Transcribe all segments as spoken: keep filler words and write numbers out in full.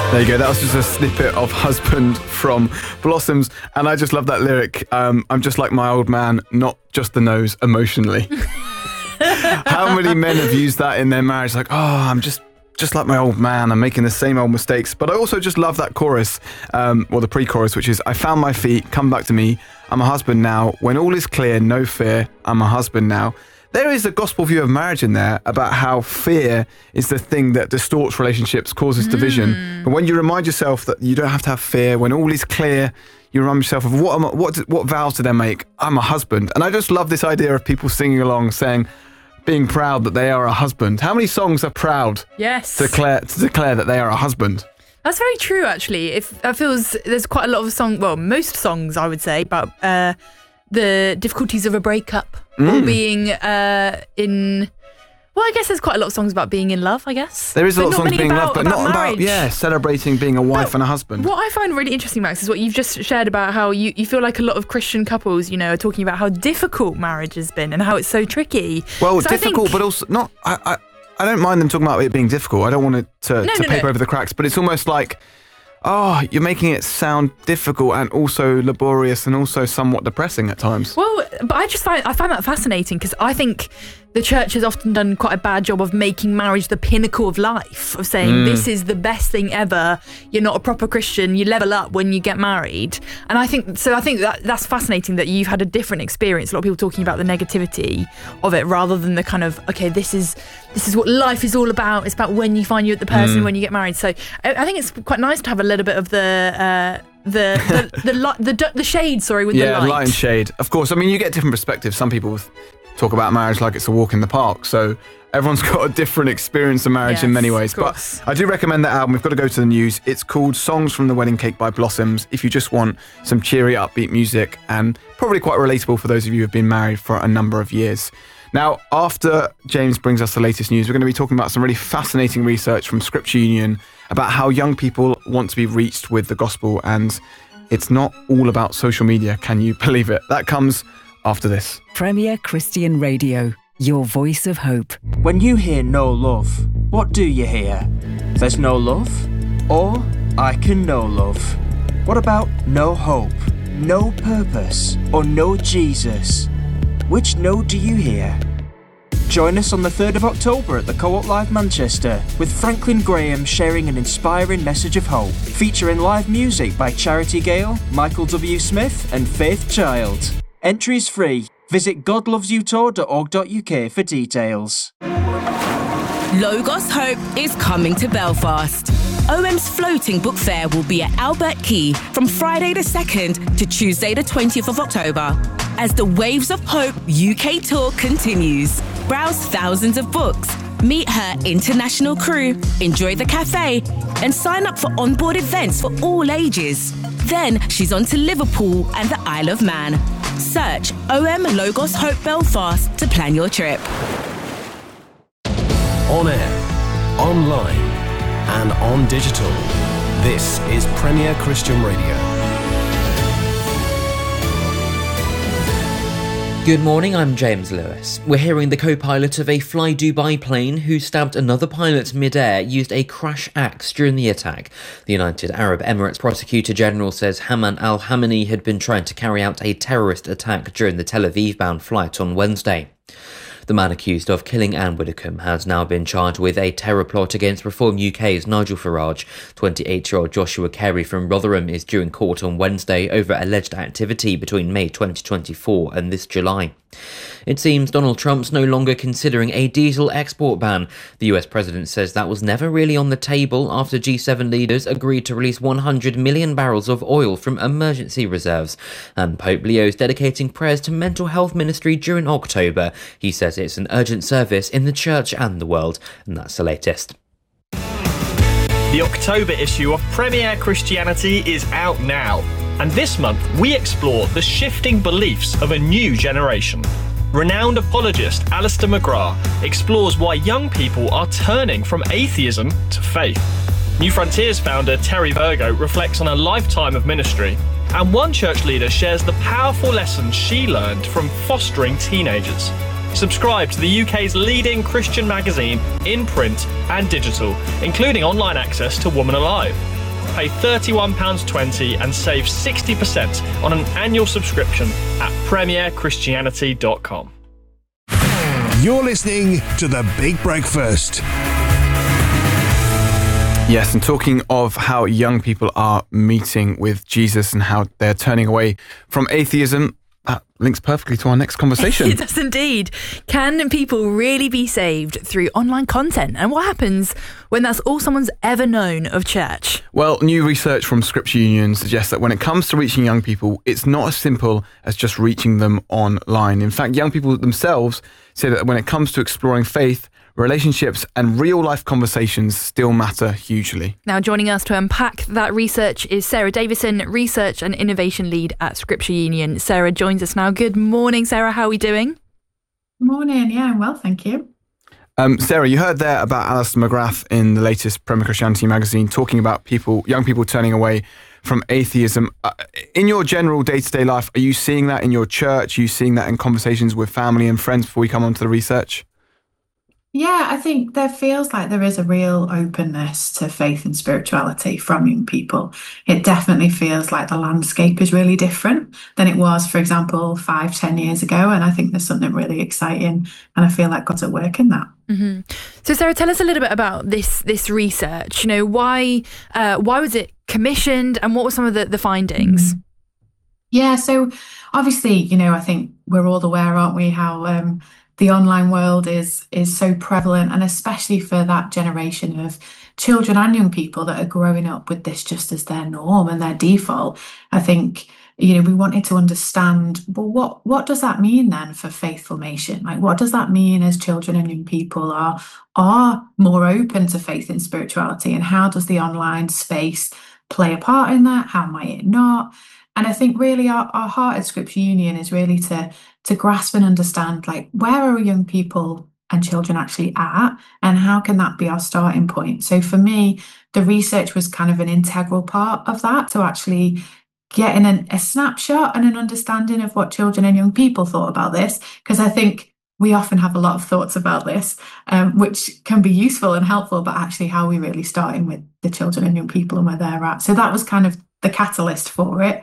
There you go. That was just a snippet of Husband from Blossoms. And I just love that lyric. Um, I'm just like my old man, not just the nose, emotionally. How many men have used that in their marriage? Like, oh, I'm just just like my old man. I'm making the same old mistakes. But I also just love that chorus, um, or the pre-chorus, which is, I found my feet, come back to me. I'm a husband now. When all is clear, no fear. I'm a husband now. There is a gospel view of marriage in there about how fear is the thing that distorts relationships, causes division. Mm. But when you remind yourself that you don't have to have fear, when all is clear, you remind yourself of what am I, what what vows do they make? I'm a husband. And I just love this idea of people singing along, saying, being proud that they are a husband. How many songs are proud yes. to declare to declare that they are a husband? That's very true, actually. If it feels there's quite a lot of songs, well, most songs, I would say, about uh, the difficulties of a breakup mm. or being uh, in. Well, I guess there's quite a lot of songs about being in love, I guess. There is a but lot of songs being in love, but about not marriage. about, yeah, celebrating being a wife but and a husband. What I find really interesting, Max, is what you've just shared about how you, you feel like a lot of Christian couples, you know, are talking about how difficult marriage has been and how it's so tricky. Well, so difficult, think, but also not. I, I, I don't mind them talking about it being difficult. I don't want it to, no, to no, paper no. over the cracks, but it's almost like, oh, you're making it sound difficult and also laborious and also somewhat depressing at times. Well, but I just find I find that fascinating because I think the church has often done quite a bad job of making marriage the pinnacle of life, of saying mm. this is the best thing ever. You're not a proper Christian. You level up when you get married. And I think so. I think that that's fascinating that you've had a different experience. A lot of people talking about the negativity of it rather than the kind of okay, this is this is what life is all about. It's about when you find you at the person mm. when you get married. So I, I think it's quite nice to have a little bit of the. Uh, the the the, light, the the shade sorry with yeah, the light. light and shade. Of course, I mean you get different perspectives. Some people talk about marriage like it's a walk in the park. So everyone's got a different experience of marriage yes, in many ways. But I do recommend that album. We've got to go to the news. It's called Songs from the Wedding Cake by Blossoms. If you just want some cheery, upbeat music and probably quite relatable for those of you who have been married for a number of years. Now, after James brings us the latest news, we're going to be talking about some really fascinating research from Scripture Union about how young people want to be reached with the gospel, and it's not all about social media, can you believe it? That comes after this. Premier Christian Radio, your voice of hope. When you hear no love, what do you hear? There's no love? Or I can know love? What about no hope, no purpose, or no Jesus? Which no do you hear? Join us on the third of October at the Co-op Live Manchester with Franklin Graham sharing an inspiring message of hope, featuring live music by Charity Gale, Michael W. Smith and Faith Child. Entries free. Visit god loves you tour dot org dot u k for details. Logos Hope is coming to Belfast. O M's floating book fair will be at Albert Quay from Friday the second to Tuesday the twentieth of October as the Waves of Hope U K tour continues. Browse thousands of books, meet her international crew, enjoy the cafe, and sign up for onboard events for all ages. Then she's on to Liverpool and the Isle of Man. Search O M Logos Hope Belfast to plan your trip. On air, online, and on digital. This is Premier Christian Radio. Good morning, I'm James Lewis. We're hearing the co-pilot of a Fly Dubai plane who stabbed another pilot mid-air used a crash axe during the attack. The United Arab Emirates Prosecutor General says Haman al-Hamani had been trying to carry out a terrorist attack during the Tel Aviv-bound flight on Wednesday. The man accused of killing Anne Widdecombe has now been charged with a terror plot against Reform U K's Nigel Farage. twenty-eight-year-old Joshua Carey from Rotherham is due in court on Wednesday over alleged activity between May twenty twenty-four and this July. It seems Donald Trump's no longer considering a diesel export ban. The U S president says that was never really on the table after G seven leaders agreed to release one hundred million barrels of oil from emergency reserves. And Pope Leo's dedicating prayers to mental health ministry during October. He says it's an urgent service in the church and the world. And that's the latest. The October issue of Premier Christianity is out now. And this month, we explore the shifting beliefs of a new generation. Renowned apologist Alistair McGrath explores why young people are turning from atheism to faith. New Frontiers founder Terry Virgo reflects on a lifetime of ministry. And one church leader shares the powerful lessons she learned from fostering teenagers. Subscribe to the U K's leading Christian magazine in print and digital, including online access to Woman Alive. Pay thirty-one pounds twenty and save sixty percent on an annual subscription at premier christianity dot com. You're listening to The Big Breakfast. Yes, and talking of how young people are meeting with Jesus and how they're turning away from atheism, that links perfectly to our next conversation. It does indeed. Can people really be saved through online content? And what happens when that's all someone's ever known of church? Well, new research from Scripture Union suggests that when it comes to reaching young people, it's not as simple as just reaching them online. In fact, young people themselves say that when it comes to exploring faith, relationships and real-life conversations still matter hugely. Now, joining us to unpack that research is Sarah Davison, Research and Innovation Lead at Scripture Union. Sarah joins us now. Good morning, Sarah. How are we doing? Morning. Yeah, I'm well, thank you. Um, Sarah, you heard there about Alistair McGrath in the latest Premier Christianity magazine talking about people, young people turning away from atheism. Uh, in your general day-to-day life, are you seeing that in your church? Are you seeing that in conversations with family and friends before we come on to the research? Yeah, I think there feels like there is a real openness to faith and spirituality from young people. It definitely feels like the landscape is really different than it was, for example, five, ten years ago. And I think there's something really exciting, and I feel like God's at work in that. Mm-hmm. So, Sarah, tell us a little bit about this this research. You know, why uh, why was it commissioned, and what were some of the, the findings? Mm-hmm. Yeah, so obviously, you know, I think we're all aware, aren't we, how um, the online world is is so prevalent, and especially for that generation of children and young people that are growing up with this just as their norm and their default. I think, you know, we wanted to understand, well, what what does that mean then for faith formation? Like, what does that mean as children and young people are are more open to faith and spirituality, and how does the online space play a part in that? How might it not? And I think really our, our heart at Scripture Union is really to to grasp and understand, like, where are young people and children actually at, and how can that be our starting point? So for me, the research was kind of an integral part of that, to actually getting an, a snapshot and an understanding of what children and young people thought about this, because I think we often have a lot of thoughts about this, um, which can be useful and helpful, but actually how we really starting with the children and young people and where they're at. So that was kind of the catalyst for it.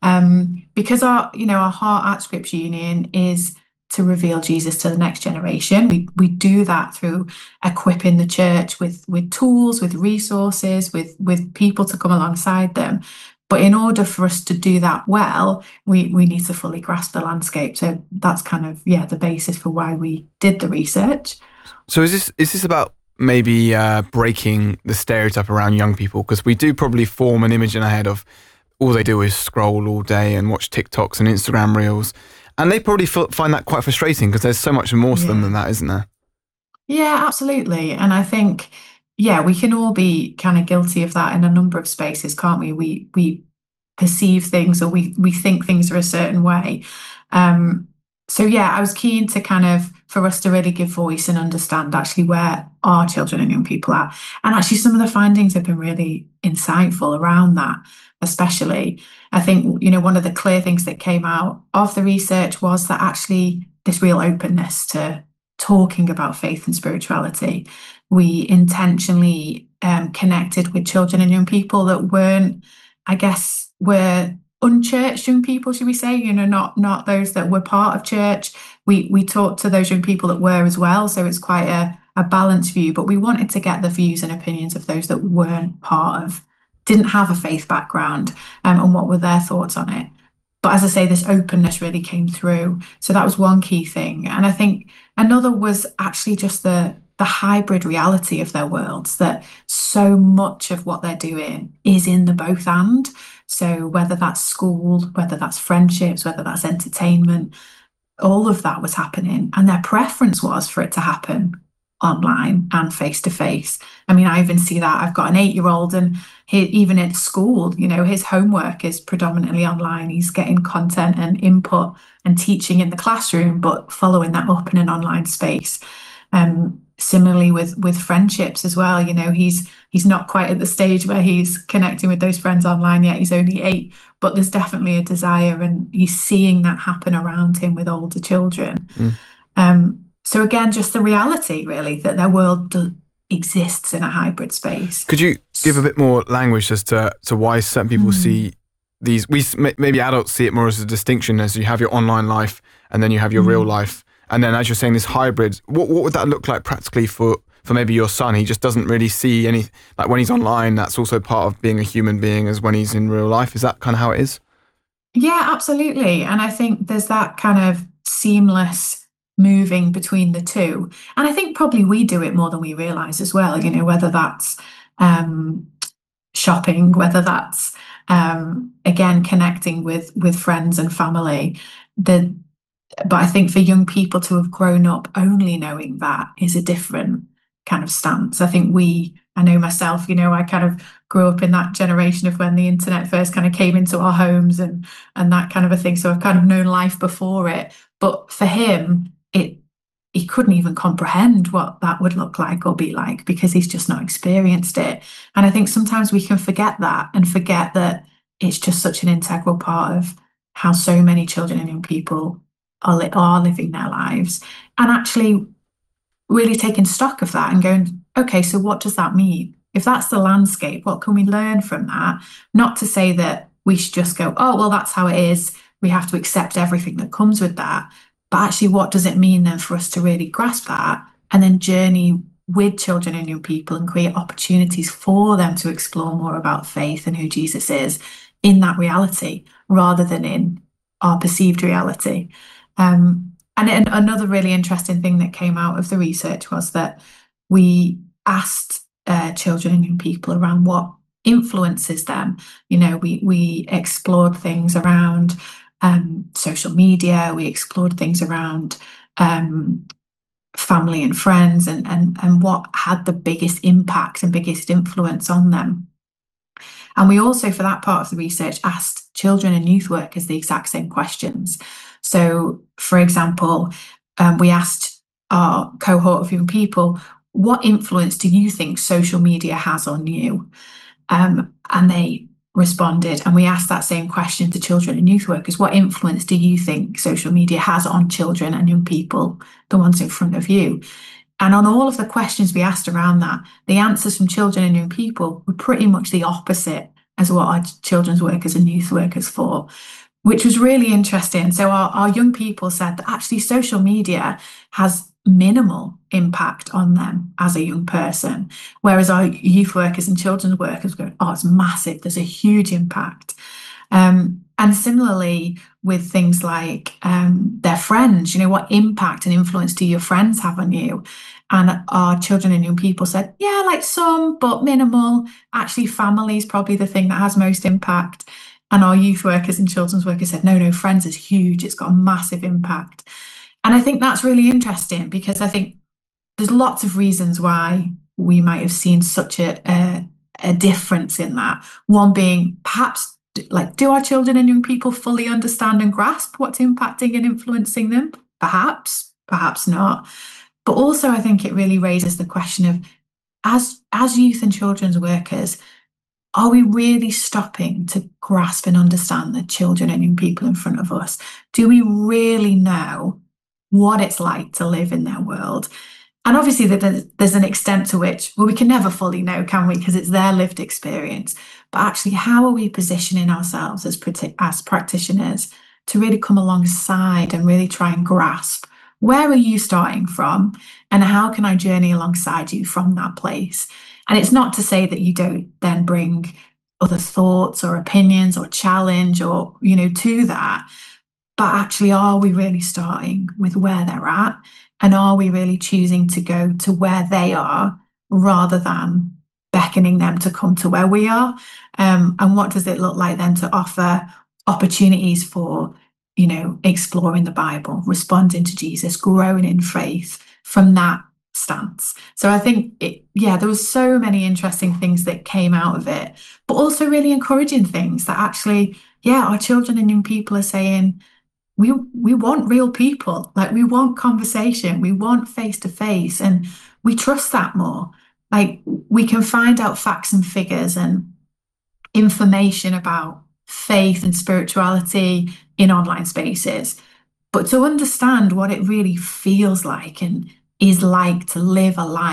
Um, because our, you know, our heart at Scripture Union is to reveal Jesus to the next generation. We we do that through equipping the church with with tools, with resources, with with people to come alongside them. But in order for us to do that well, we we need to fully grasp the landscape. So that's kind of yeah the basis for why we did the research. So is this is this about maybe uh, breaking the stereotype around young people? Because we do probably form an image in our head of all they do is scroll all day and watch TikToks and Instagram reels. And they probably f- find that quite frustrating, because there's so much more to Yeah. them than that, isn't there? Yeah, absolutely. And I think, yeah, we can all be kind of guilty of that in a number of spaces, can't we? We we perceive things, or we we think things are a certain way. Um, so yeah, I was keen to kind of, for us to really give voice and understand actually where our children and young people are. And actually some of the findings have been really insightful around that, especially. I think, you know, one of the clear things that came out of the research was that actually this real openness to talking about faith and spirituality. We intentionally um, connected with children and young people that weren't, I guess, were unchurched young people, should we say, you know, not not those that were part of church. We we talked to those young people that were as well. So it's quite a, a balanced view, but we wanted to get the views and opinions of those that weren't part of, didn't have a faith background, um, and what were their thoughts on it. But as I say, this openness really came through. So that was one key thing. And I think another was actually just the the hybrid reality of their worlds, that so much of what they're doing is in the both and. So whether that's school, whether that's friendships, whether that's entertainment, all of that was happening. And their preference was for it to happen online and face to face. I mean, I even see that. I've got an eight-year-old, and he, even at school, you know, his homework is predominantly online. He's getting content and input and teaching in the classroom, but following that up in an online space. Um, similarly with with friendships as well. You know, he's he's not quite at the stage where he's connecting with those friends online yet. He's only eight, but there's definitely a desire, and he's seeing that happen around him with older children. Mm. Um, so again, just the reality really that their world do, exists in a hybrid space. Could you give a bit more language as to, to why certain people mm. see these, we maybe adults see it more as a distinction, as you have your online life and then you have your mm. real life. And then as you're saying, this hybrid, what what would that look like practically for, for maybe your son? He just doesn't really see any, like when he's online, that's also part of being a human being as when he's in real life. Is that kind of how it is? Yeah, absolutely. And I think there's that kind of seamless moving between the two. And I think probably we do it more than we realise as well, you know, whether that's um, shopping, whether that's, um, again, connecting with, with friends and family. The, but I think for young people to have grown up only knowing that is a different kind of stance. I think we, I know myself, you know, I kind of grew up in that generation of when the internet first kind of came into our homes and and that kind of a thing. So I've kind of known life before it. But for him, it he couldn't even comprehend what that would look like or be like because he's just not experienced it. And I think sometimes we can forget that and forget that it's just such an integral part of how so many children and young people are, li- are living their lives. And actually really taking stock of that and going, okay, so what does that mean? If that's the landscape, what can we learn from that? Not to say that we should just go, oh, well, that's how it is. We have to accept everything that comes with that. But actually, what does it mean then for us to really grasp that and then journey with children and young people and create opportunities for them to explore more about faith and who Jesus is in that reality rather than in our perceived reality? Um, and, and another really interesting thing that came out of the research was that we asked uh, children and young people around what influences them. You know, we we explored things around um, social media, we explored things around um, family and friends, and, and, and what had the biggest impact and biggest influence on them. And we also, for that part of the research, asked children and youth workers the exact same questions. So, for example, um, we asked our cohort of young people, what influence do you think social media has on you? Um, and they responded, and we asked that same question to children and youth workers. What influence do you think social media has on children and young people, the ones in front of you? And on all of the questions we asked around that, the answers from children and young people were pretty much the opposite as what our children's workers and youth workers thought, which was really interesting. So our, our young people said that actually social media has minimal impact on them as a young person, whereas our youth workers and children's workers go, oh, it's massive, there's a huge impact. Um, and similarly with things like um, their friends, you know, what impact and influence do your friends have on you? And our children and young people said, yeah, like some, but minimal. Actually, family is probably the thing that has most impact. And our youth workers and children's workers said, no, no, friends is huge. It's got a massive impact. And I think that's really interesting because I think there's lots of reasons why we might have seen such a, a, a difference in that. One being perhaps, like, do our children and young people fully understand and grasp what's impacting and influencing them? Perhaps, perhaps not. But also I think it really raises the question of, as, as youth and children's workers, are we really stopping to grasp and understand the children and young people in front of us? Do we really know what it's like to live in their world? And obviously there's an extent to which, well, we can never fully know, can we? Because it's their lived experience. But actually, how are we positioning ourselves as, as practitioners to really come alongside and really try and grasp, where are you starting from? And how can I journey alongside you from that place? And it's not to say that you don't then bring other thoughts or opinions or challenge or, you know, to that. But actually, are we really starting with where they're at? And are we really choosing to go to where they are rather than beckoning them to come to where we are? Um, and what does it look like then to offer opportunities for, you know, exploring the Bible, responding to Jesus, growing in faith from that stance? So I think, it, yeah, there was so many interesting things that came out of it, but also really encouraging things that actually, yeah, our children and young people are saying, we we want real people, like we want conversation, we want face-to-face, and we trust that more. Like we can find out facts and figures and information about faith and spirituality in online spaces, but to understand what it really feels like and is like to live a life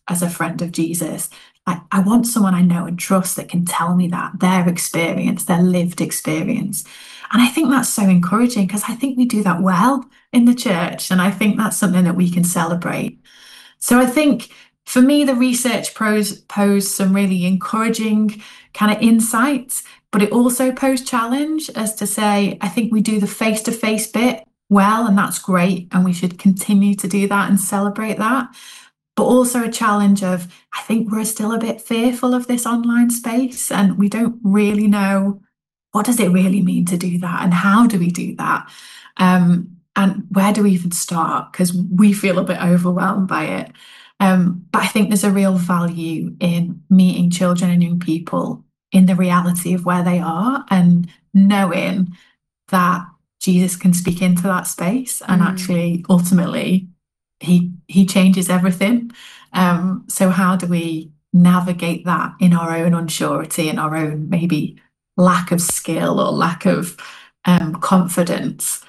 as a friend of Jesus. I, I want someone I know and trust that can tell me that, their experience, their lived experience. And I think that's so encouraging because I think we do that well in the church. And I think that's something that we can celebrate. So I think for me, the research pros posed some really encouraging kind of insights, but it also posed challenge as to say, I think we do the face-to-face bit well, and that's great. And we should continue to do that and celebrate that. But also a challenge of, I think we're still a bit fearful of this online space and we don't really know what does it really mean to do that and how do we do that? Um, and where do we even start? Because we feel a bit overwhelmed by it. Um, but I think there's a real value in meeting children and young people in the reality of where they are and knowing that Jesus can speak into that space and mm. actually ultimately he he changes everything. Um, so how do we navigate that in our own unsurety and our own maybe lack of skill or lack of um, confidence?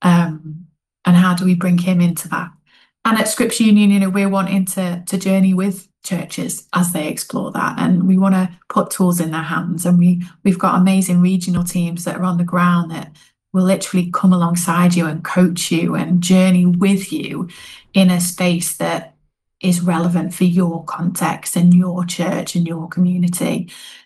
Um, and how do we bring him into that? And at Scripture Union, you know, we're wanting to, to journey with churches as they explore that. And we want to put tools in their hands. And we, we've got amazing regional teams that are on the ground that will literally come alongside you and coach you and journey with you in a space that is relevant for your context and your church and your community.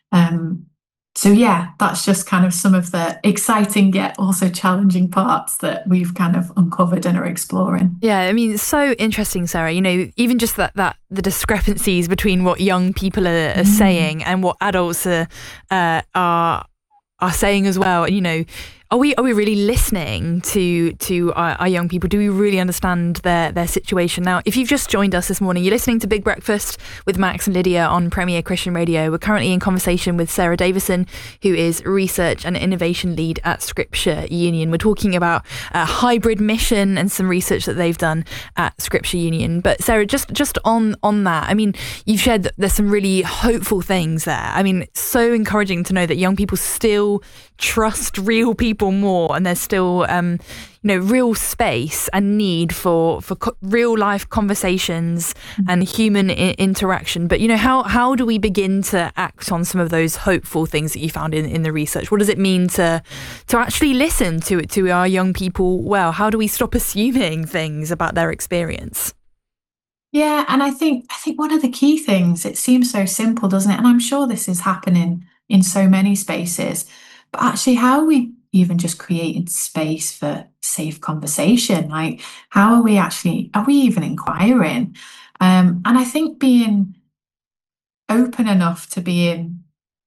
Um, So yeah, that's just kind of some of the exciting yet also challenging parts that we've kind of uncovered and are exploring. Yeah, I mean, it's so interesting, Sarah. You know, even just that that the discrepancies between what young people are, are mm. saying and what adults are uh, are are saying as well. You know, are we are we really listening to to our, our young people? Do we really understand their their situation? Now, if you've just joined us this morning, you're listening to Big Breakfast with Max and Lydia on Premier Christian Radio. We're currently in conversation with Sarah Davison, who is Research and Innovation Lead at Scripture Union. We're talking about a hybrid mission and some research that they've done at Scripture Union. But Sarah, just just on on that, I mean, you've shared that there's some really hopeful things there. I mean, it's so encouraging to know that young people still trust real people more, and there's still um you know real space and need for for co- real life conversations mm-hmm. and human I- interaction. But you know, how how do we begin to act on some of those hopeful things that you found in, in the research? What does it mean to to actually listen to it to our young people well? How do we stop assuming things about their experience? Yeah, and I think I think one of the key things, it seems so simple, doesn't it? And I'm sure this is happening in so many spaces. But actually, how are we even just creating space for safe conversation? Like, how are we actually, are we even inquiring? Um, and I think being open enough to being,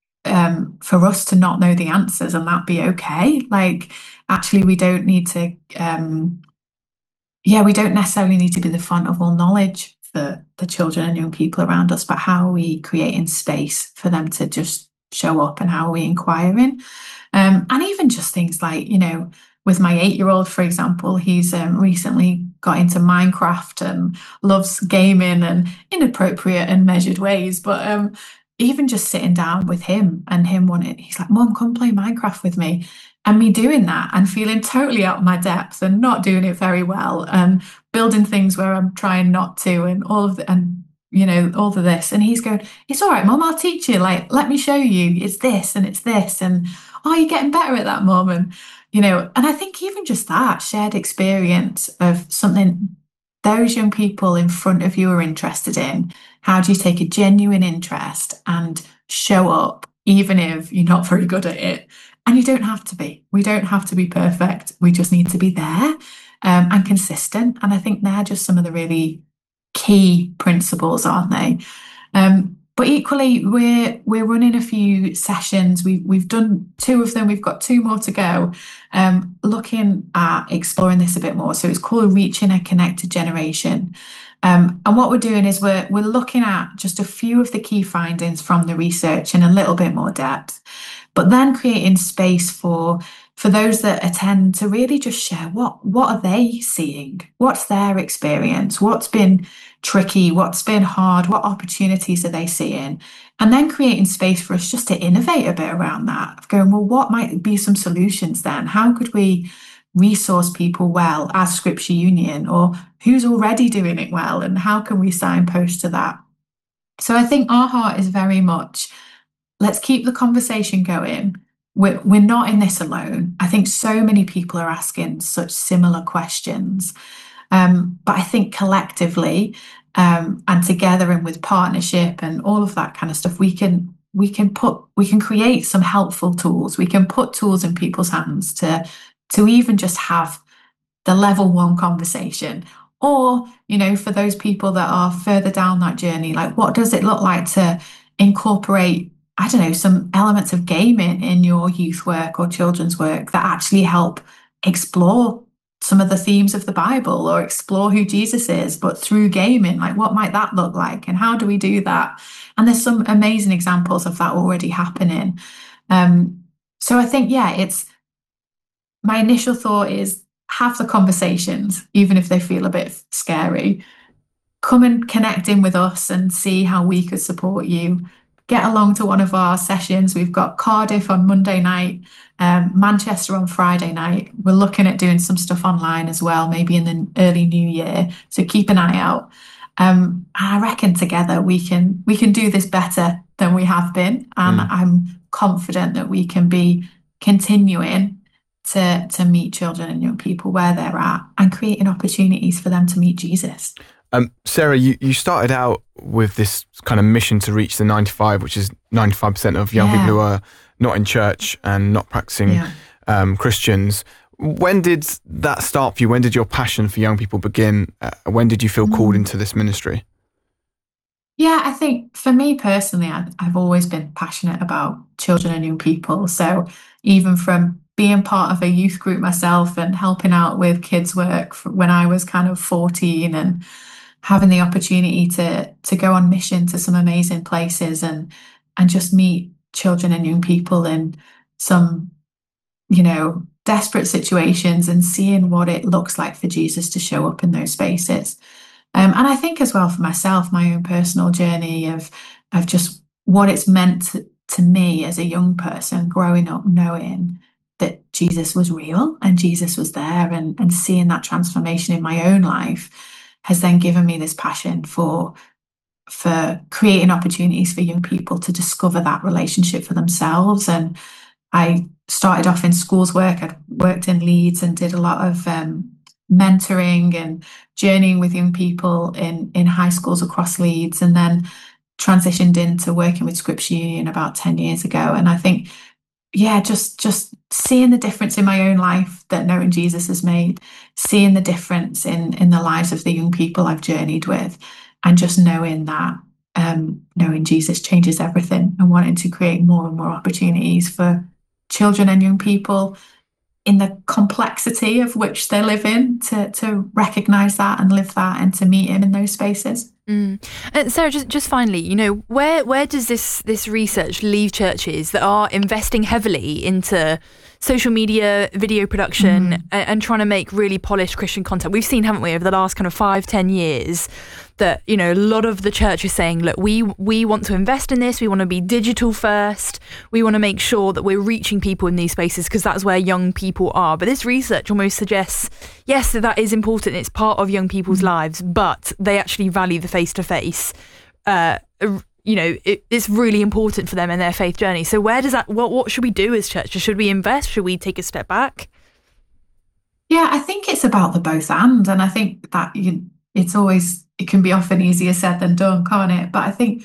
um, for us to not know the answers and that be okay. Like, actually, we don't need to, um, yeah, we don't necessarily need to be the font of all knowledge for the children and young people around us, but how are we creating space for them to just show up and how are we inquiring? Um, and even just things like, you know, with my eight-year-old, for example, he's um, recently got into Minecraft and loves gaming and inappropriate and measured ways. But um, even just sitting down with him and him wanting, he's like, Mom, come play Minecraft with me. And me doing that and feeling totally out of my depth and not doing it very well and building things where I'm trying not to and all of the, and you know, all of this. And he's going, it's all right, Mum, I'll teach you. Like, let me show you. It's this and it's this. And, oh, you're getting better at that, Mum. And, you know, and I think even just that shared experience of something those young people in front of you are interested in. How do you take a genuine interest and show up, even if you're not very good at it? And you don't have to be. We don't have to be perfect. We just need to be there um, and consistent. And I think they're just some of the really key principles, aren't they? Um, but equally, we're we're running a few sessions. We've we've done two of them. We've got two more to go. Um, looking at exploring this a bit more. So it's called Reaching a Connected Generation. Um, and what we're doing is we're we're looking at just a few of the key findings from the research in a little bit more depth, but then creating space for for those that attend to really just share what what are they seeing, what's their experience, what's been tricky, what's been hard, what opportunities are they seeing, and then creating space for us just to innovate a bit around that, of going, well, what might be some solutions then? How could we resource people well as Scripture Union, or who's already doing it well, and how can we signpost to that? So I think our heart is very much, let's keep the conversation going. We're, we're not in this alone. I think so many people are asking such similar questions. Um, but I think collectively um, and together and with partnership and all of that kind of stuff, we can we can put we can create some helpful tools. We can put tools in people's hands to to even just have the level one conversation. Or, you know, for those people that are further down that journey, like what does it look like to incorporate, I don't know, some elements of gaming in your youth work or children's work that actually help explore some of the themes of the Bible or explore who Jesus is, but through gaming, like what might that look like and how do we do that? And there's some amazing examples of that already happening. Um, so I think, yeah, it's my initial thought is have the conversations, even if they feel a bit scary. Come and connect in with us and see how we could support you. Get along to one of our sessions. We've got Cardiff on Monday night, um, Manchester on Friday night. We're looking at doing some stuff online as well, maybe in the early new year. So keep an eye out. Um, I reckon together we can we can do this better than we have been, and mm. I'm confident that we can be continuing to to meet children and young people where they're at and creating opportunities for them to meet Jesus. Um, Sarah, you, you started out with this kind of mission to reach the ninety-five, which is ninety-five percent of young Yeah. people who are not in church and not practicing Yeah. um, Christians. When did that start for you? When did your passion for young people begin? Uh, when did you feel called Mm. into this ministry? Yeah, I think for me personally, I, I've always been passionate about children and young people. So even from being part of a youth group myself and helping out with kids' work f- when I was kind of fourteen and having the opportunity to to go on mission to some amazing places and and just meet children and young people in some, you know, desperate situations and seeing what it looks like for Jesus to show up in those spaces. Um, and I think as well for myself, my own personal journey of of just what it's meant to, to me as a young person growing up, knowing that Jesus was real and Jesus was there, and, and seeing that transformation in my own life has then given me this passion for for creating opportunities for young people to discover that relationship for themselves. And I started off in schools work. I'd worked in Leeds and did a lot of um, mentoring and journeying with young people in, in high schools across Leeds, and then transitioned into working with Scripture Union about ten years ago. And I think, yeah, just just seeing the difference in my own life that knowing Jesus has made, seeing the difference in in the lives of the young people I've journeyed with, and just knowing that um, knowing Jesus changes everything, and wanting to create more and more opportunities for children and young people in the complexity of which they live in to to recognize that and live that and to meet him in those spaces. Mm. And Sarah, just just finally, you know, where where does this this research leave churches that are investing heavily into social media, video production, Mm. and, and trying to make really polished Christian content? We've seen, haven't we, over the last kind of five, ten years, that, you know, a lot of the church is saying, look, we we want to invest in this. We want to be digital first. We want to make sure that we're reaching people in these spaces because that's where young people are. But this research almost suggests, yes, that is important. It's part of young people's lives, but they actually value the face-to-face. Uh, you know, it, it's really important for them in their faith journey. So where does that, what, what should we do as churches? Should we invest? Should we take a step back? Yeah, I think it's about the both and. And I think that you, it's always, it can be often easier said than done, can't it? But I think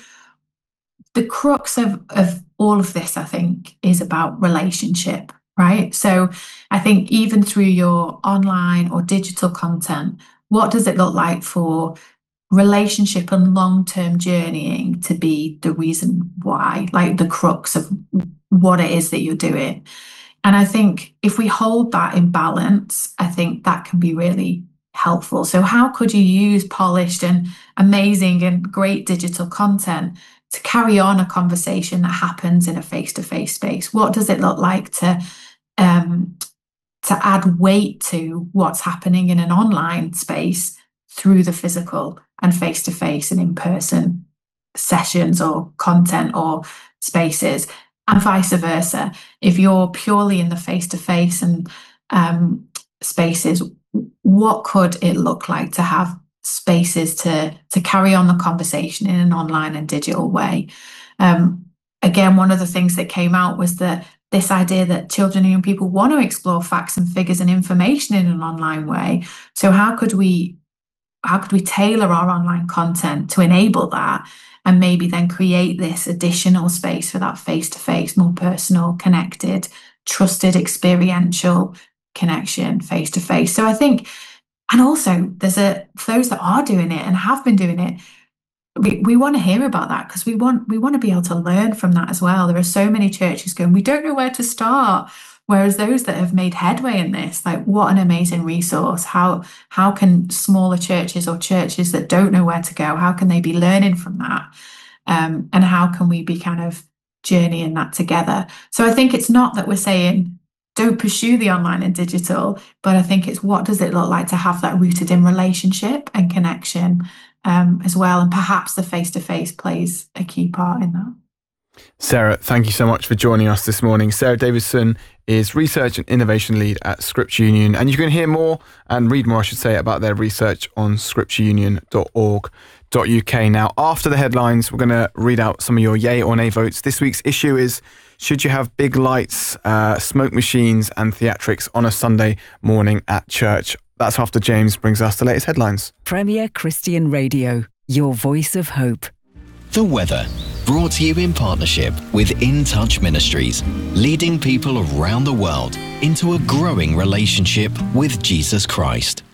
the crux of, of all of this, I think, is about relationship, right? So I think even through your online or digital content, what does it look like for relationship and long-term journeying to be the reason why, like the crux of what it is that you're doing? And I think if we hold that in balance, I think that can be really helpful. So how could you use polished and amazing and great digital content to carry on a conversation that happens in a face-to-face space? What does it look like to um, to add weight to what's happening in an online space through the physical and face-to-face and in-person sessions or content or spaces, and vice versa? If you're purely in the face-to-face and um, spaces, what could it look like to have spaces to to carry on the conversation in an online and digital way. Um, again, one of the things that came out was that this idea that children and young people want to explore facts and figures and information in an online way. So how could we how could we tailor our online content to enable that, and maybe then create this additional space for that face-to-face, more personal, connected, trusted, experiential connection face-to-face. So I think, and also there's a for those that are doing it and have been doing it, we, we want to hear about that, because we want we want to be able to learn from that as well. There are so many churches going, we don't know where to start. Whereas those that have made headway in this, like, what an amazing resource. How how can smaller churches or churches that don't know where to go, how can they be learning from that? Um, and how can we be kind of journeying that together? So I think it's not that we're saying don't pursue the online and digital, but I think it's what does it look like to have that rooted in relationship and connection um, as well. And perhaps the face-to-face plays a key part in that. Sarah, thank you so much for joining us this morning. Sarah Davidson is Research and Innovation Lead at Scripture Union, and you can hear more and read more, I should say, about their research on scripture union dot org dot U K. Now, after the headlines, we're going to read out some of your yay or nay votes. This week's issue is, should you have big lights, uh, smoke machines and theatrics on a Sunday morning at church? That's after James brings us the latest headlines. Premier Christian Radio, your voice of hope. The weather, brought to you in partnership with In Touch Ministries, leading people around the world into a growing relationship with Jesus Christ.